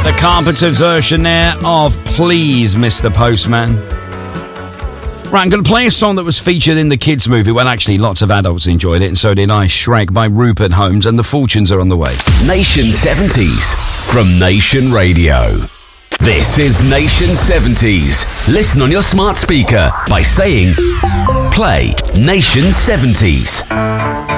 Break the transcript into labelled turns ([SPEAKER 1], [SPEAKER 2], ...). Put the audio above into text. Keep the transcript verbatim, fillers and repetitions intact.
[SPEAKER 1] The Carpenters version there of Please, Mister Postman. Right, I'm going to play a song that was featured in the kids' movie. Well, actually, lots of adults enjoyed it, and so did I. Shrek by Rupert Holmes, and the Fortunes are on the way.
[SPEAKER 2] Nation seventies from Nation Radio. This is Nation seventies. Listen on your smart speaker by saying, play Nation seventies.